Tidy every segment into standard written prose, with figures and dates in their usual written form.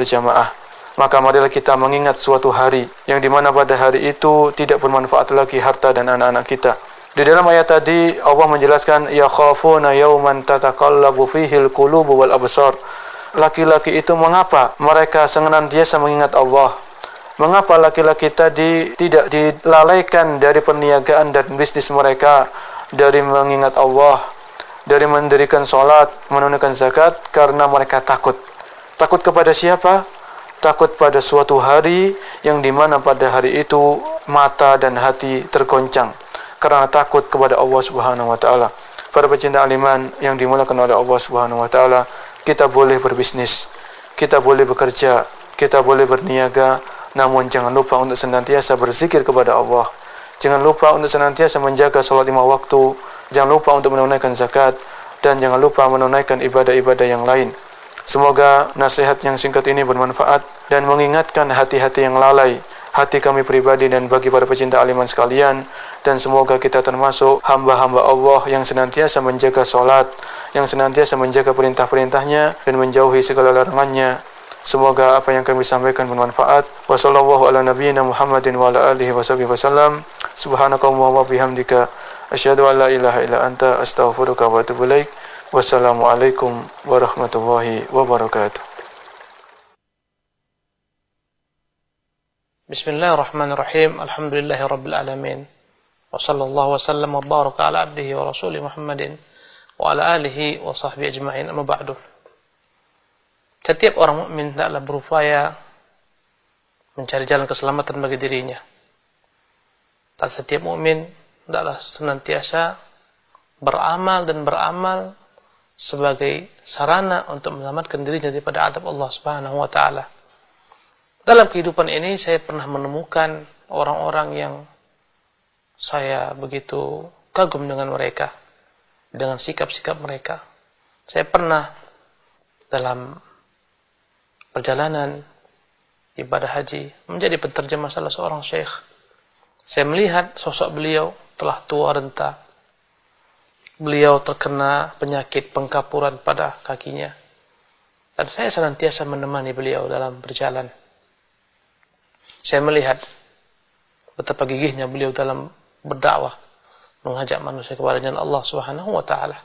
berjamaah. Maka marilah kita mengingat suatu hari yang dimana pada hari itu tidak bermanfaat lagi harta dan anak-anak kita. Di dalam ayat tadi Allah menjelaskan yakhafuna yawman tataqallabu fihil qulubu wal absar. Laki-laki itu mengapa mereka senantiasa mengingat Allah? Mengapa laki-laki tadi tidak dilalaikan dari perniagaan dan bisnis mereka, dari mengingat Allah, dari mendirikan salat, menunaikan zakat? Karena mereka takut. Takut kepada siapa? Takut pada suatu hari yang dimana pada hari itu mata dan hati tergoncang karena takut kepada Allah Subhanahu wa taala. Para pecinta iman yang dimuliakan oleh Allah Subhanahu wa taala, kita boleh berbisnis, kita boleh bekerja, kita boleh berniaga, namun jangan lupa untuk senantiasa berzikir kepada Allah. Jangan lupa untuk senantiasa menjaga salat 5 waktu, jangan lupa untuk menunaikan zakat, dan jangan lupa menunaikan ibadah-ibadah yang lain. Semoga nasihat yang singkat ini bermanfaat dan mengingatkan hati-hati yang lalai, hati kami pribadi dan bagi para pecinta aliman sekalian, dan semoga kita termasuk hamba-hamba Allah yang senantiasa menjaga salat, yang senantiasa menjaga perintah-perintahnya dan menjauhi segala larangannya. Semoga apa yang kami sampaikan bermanfaat. Wassallallahu ala nabiyyina Muhammadin wa ala alihi wasallam. Subhanakallahumma wa bihamdika asyhadu an la ilaha illa anta astaghfiruka wa atubu ilaik. Wassalamualaikum warahmatullahi wabarakatuh. Bismillahirrahmanirrahim. Alhamdulillahi rabbil alamin. Wa sallallahu wa sallam wa baraka ala abdihi wa rasulih Muhammadin wa ala alihi wa sahbihi ajma'in. Amma ba'du. Setiap orang mukmin hendaklah berupaya mencari jalan keselamatan bagi dirinya. Dan setiap mukmin hendaklah senantiasa beramal sebagai sarana untuk menyelamatkan dirinya daripada azab Allah Subhanahu wa taala. Dalam kehidupan ini saya pernah menemukan orang-orang yang saya begitu kagum dengan mereka, dengan sikap-sikap mereka. Saya pernah dalam perjalanan ibadah haji menjadi penterjemah salah seorang syekh. Saya melihat sosok beliau telah tua renta. Beliau terkena penyakit pengkapuran pada kakinya. Dan saya senantiasa menemani beliau dalam berjalan. Saya melihat betapa gigihnya beliau dalam berdakwah, mengajak manusia kepada jalan Allah Subhanahu wa taala.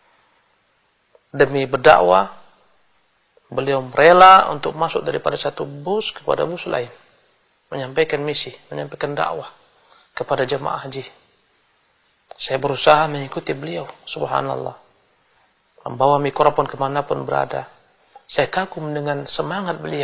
Demi berdakwah, beliau rela untuk masuk daripada satu bus kepada bus lain, menyampaikan misi, menyampaikan dakwah kepada jemaah haji. Saya berusaha mengikuti beliau, subhanallah. Membawa mikrofon kemanapun berada. Saya kagum dengan semangat beliau.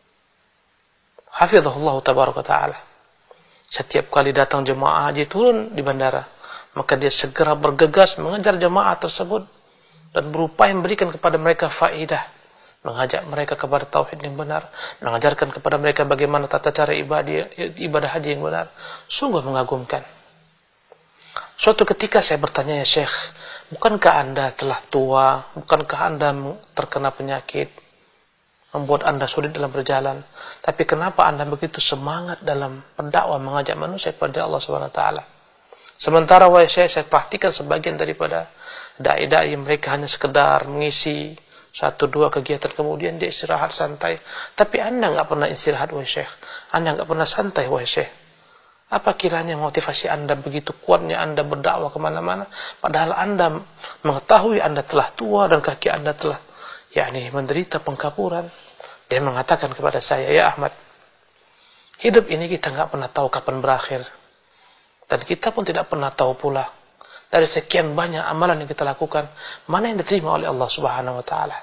Hafizahullah tabaraka ta'ala. Setiap kali datang jemaah haji turun di bandara, maka dia segera bergegas mengejar jemaah tersebut dan berupaya memberikan kepada mereka faedah, mengajak mereka kepada tauhid yang benar, mengajarkan kepada mereka bagaimana tata cara ibadah haji yang benar. Sungguh mengagumkan. Suatu ketika saya bertanya, ya Syekh, bukankah Anda telah tua? Bukankah Anda terkena penyakit? Membuat Anda sulit dalam berjalan. Tapi kenapa Anda begitu semangat dalam berdakwah mengajak manusia kepada Allah SWT? Sementara wahai Syekh, saya perhatikan sebagian daripada dai-dai mereka hanya sekedar mengisi 1-2 kegiatan, kemudian dia istirahat santai. Tapi Anda nggak pernah istirahat, wahai Syekh. Anda nggak pernah santai, wahai Syekh. Apa kiranya motivasi Anda begitu kuatnya Anda berdakwah kemana-mana, padahal Anda mengetahui Anda telah tua dan kaki Anda telah menderita pengkapuran. Dia mengatakan kepada saya, ya Ahmad, hidup ini kita nggak pernah tahu kapan berakhir, dan kita pun tidak pernah tahu pula dari sekian banyak amalan yang kita lakukan mana yang diterima oleh Allah Subhanahu wa taala.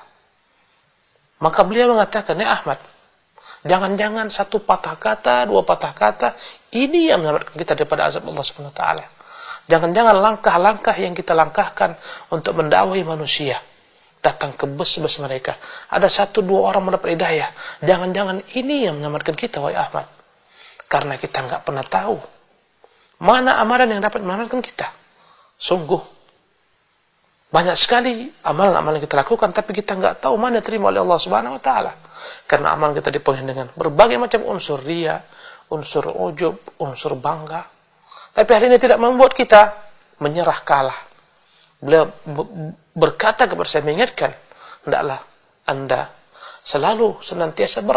Maka beliau mengatakan, ya Ahmad, jangan-jangan 1 patah kata, 2 patah kata ini yang menyelamatkan kita daripada azab Allah Subhanahu wa taala. Jangan-jangan langkah-langkah yang kita langkahkan untuk mendakwahi manusia, datang ke bus-bus mereka, ada 1-2 orang mendapat hidayah. Jangan-jangan ini yang menyelamatkan kita, wahai Ahmad. Karena kita nggak pernah tahu mana amalan yang dapat menyelamatkan kita. Sungguh banyak sekali amalan-amalan yang kita lakukan, tapi kita nggak tahu mana terima oleh Allah Subhanahu wa taala. Karena amalan kita dipenuhi dengan berbagai macam unsur riya, unsur ujub, unsur bangga. Tapi hal ini tidak membuat kita menyerah kalah. Beliau berkata kepada saya, mengingatkan, hendaklah Anda selalu senantiasa